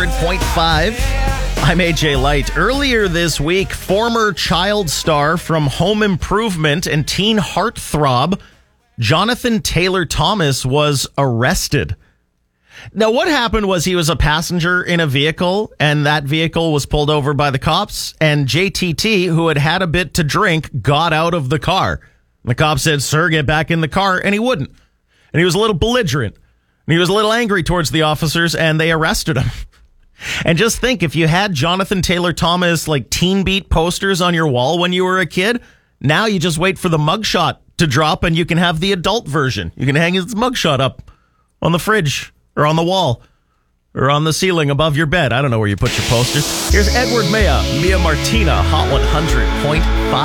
100.5. I'm AJ Light. Earlier this week, former child star from Home Improvement and teen heartthrob Jonathan Taylor Thomas was arrested. Now, what happened was he was a passenger in a vehicle, and that vehicle was pulled over by the cops, and JTT, who had had a bit to drink, got out of the car. The cop said, "Sir, get back in the car," and he wouldn't. And he was a little belligerent. And he was a little angry towards the officers, and they arrested him. And just think, if you had Jonathan Taylor Thomas, Teen Beat posters on your wall when you were a kid, now you just wait for the mugshot to drop, and you can have the adult version. You can hang his mugshot up on the fridge, or on the wall, or on the ceiling above your bed. I don't know where you put your posters. Here's Edward Maya, Mia Martina, Hot 100.5.